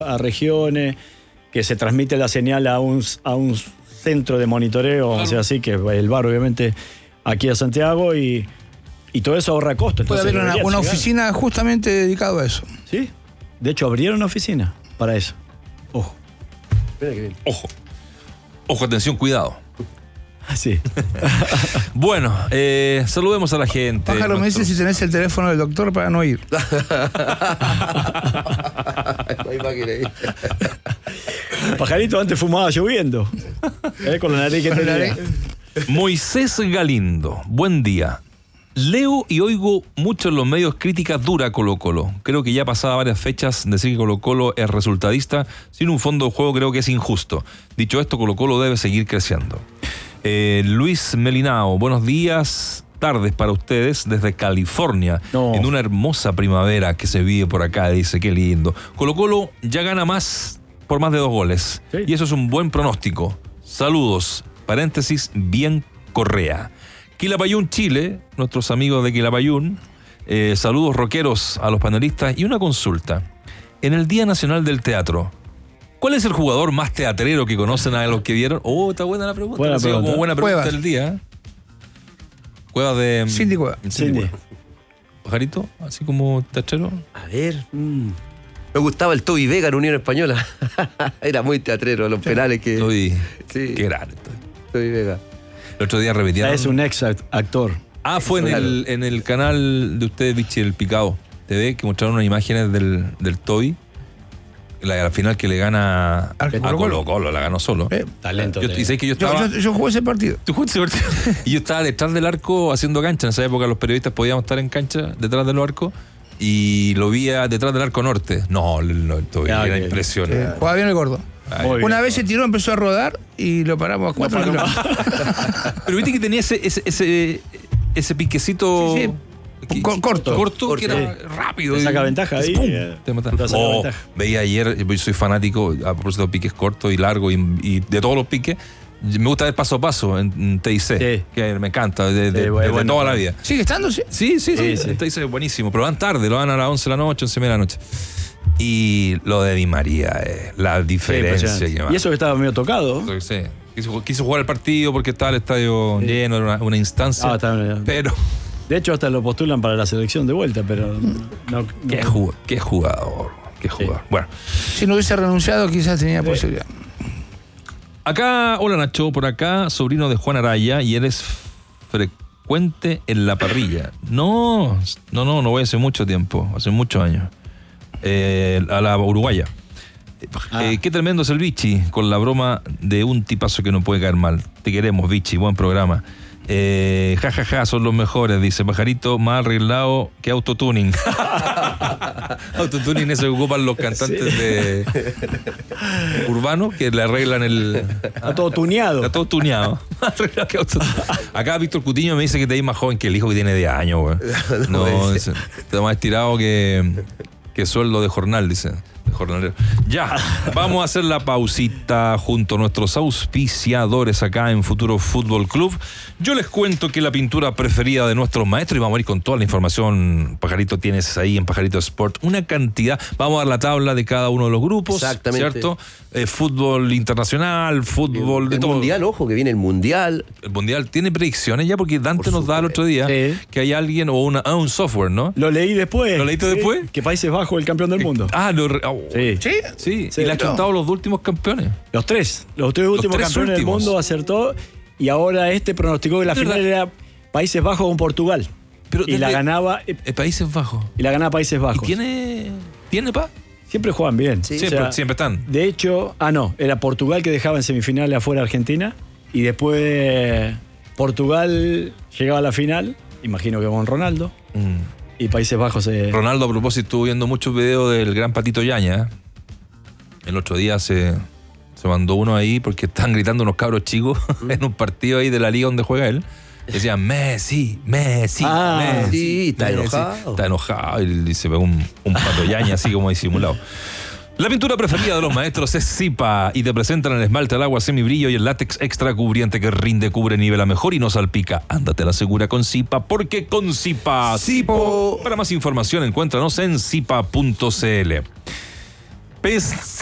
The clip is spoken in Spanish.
a regiones, que se transmite la señal a un centro de monitoreo, claro. O sea, así que el VAR obviamente aquí a Santiago y todo eso ahorra costos. Puede haber una oficina justamente dedicada a eso. Sí, de hecho abrieron una oficina para eso. Ojo. Ojo, atención, cuidado. Sí. Bueno, saludemos a la gente. Pájaro me dice si tenés el teléfono del doctor para no ir. Pajarito antes fumaba lloviendo. Con la nariz que tenía. Moisés Galindo, buen día. Leo y oigo mucho en los medios críticas duras a Colo-Colo. Creo que ya pasada varias fechas decir que Colo-Colo es resultadista sin un fondo de juego creo que es injusto. Dicho esto, Colo-Colo debe seguir creciendo. Luis Melinao, buenos días, tardes para ustedes desde California, en una hermosa primavera que se vive por acá, dice, qué lindo. Colo-Colo ya gana por más de 2 goles, sí. Y eso es un buen pronóstico. Saludos, paréntesis, bien Correa. Quilapayún, Chile, nuestros amigos de Quilapayún, saludos rockeros a los panelistas y una consulta. En el Día Nacional del Teatro, ¿cuál es el jugador más teatrero que conocen a los que vieron? Está buena la pregunta. Buena pregunta Cuevas. Del día. Cuevas de... Cindy Cuevas. Cindy. Pajarito, así como teatrero. A ver... Me gustaba el Toby Vega en Unión Española. Era muy teatrero, los penales que... Toby. Sí. Qué grande. Toby Vega. El otro día repitieron... Es un ex actor. Fue en el canal de ustedes, Vichy, el Picado TV, que mostraron unas imágenes del Toby. La final que le gana a Colo-Colo, la ganó solo. Talento. Y sé que yo estaba... Yo jugué ese partido. ¿Tú jugaste ese partido? Y yo estaba detrás del arco haciendo cancha. En esa época los periodistas podíamos estar en cancha detrás del arco. Y lo vi detrás del arco norte. No, era impresionante. Jugaba bien el gordo. Una vez se tiró, empezó a rodar y lo paramos a 4 kilómetros. Pero viste que tenía ese piquecito... Sí. Corto, que era rápido. Te saca ventaja ahí. Te mata. Veía ayer, yo soy fanático a propósito de piques cortos y largos y de todos los piques. Me gusta ver paso a paso en TIC, sí. Que me encanta, de toda la vida. ¿Sigue estando? Sí. TIC es buenísimo, pero van tarde, lo van a las 11 de la noche, 11 de la noche. Y lo de Di María, la diferencia. Y eso que estaba medio tocado. Sí. Quiso jugar el partido porque estaba el estadio lleno, era una instancia. Pero... De hecho, hasta lo postulan para la selección de vuelta, pero no. Qué jugador. Sí. Bueno. Si no hubiese renunciado, quizás tenía posibilidad. Acá, hola Nacho, por acá, sobrino de Juan Araya, y eres frecuente en la parrilla. No voy hace mucho tiempo, hace muchos años. A la uruguaya. Qué tremendo es el Vichy, con la broma de un tipazo que no puede caer mal. Te queremos, Vichy, buen programa. Son los mejores, dice Pajarito, más arreglado que autotuning. Autotuning eso que ocupan los cantantes de urbanos que le arreglan Está todo tuneado. Acá Víctor Cutiño me dice que te ves más joven que el hijo que tiene 10 años, güey. No, está más estirado que sueldo de jornal, dice. Jornalero. Ya, vamos a hacer la pausita junto a nuestros auspiciadores acá en Futuro Fútbol Club. Yo les cuento que la pintura preferida de nuestros maestros, y vamos a ir con toda la información, Pajarito, tienes ahí en Pajarito Sport una cantidad, vamos a dar la tabla de cada uno de los grupos. Exactamente. ¿Cierto? Fútbol internacional, fútbol de todo. El mundial, ojo, que viene el mundial. El mundial tiene predicciones ya, porque Dante nos da el otro día que hay alguien o un software, ¿no? Lo leí después. ¿Lo leíste después? Que Países Bajos es el campeón del mundo. Sí. Y le ha chuntado los dos últimos campeones. Los tres últimos campeones del mundo acertó. Y ahora pronosticó que la final era Países Bajos con Portugal. Y la ganaba Países Bajos. Y la ganaba Países Bajos. ¿Y tiene pa? Siempre juegan bien. Sí. Siempre están. De hecho, era Portugal que dejaba en semifinales afuera a Argentina. Y después Portugal llegaba a la final, imagino que con Ronaldo. Y Países Bajos Ronaldo, a propósito, estuvo viendo muchos videos del gran Patito Yaña. El otro día se mandó uno ahí porque estaban gritando unos cabros chicos en un partido ahí de la liga donde juega él. Decían Messi. Sí, está enojado. Está enojado y se pegó un Pato Yaña así como disimulado. La pintura preferida de los maestros es Zipa y te presentan el esmalte al agua semibrillo y el látex extra cubriente que rinde, cubre, nivela mejor y no salpica. Ándate a la segura con Zipa, porque con Zipa. Para más información encuéntranos en zipa.cl. PES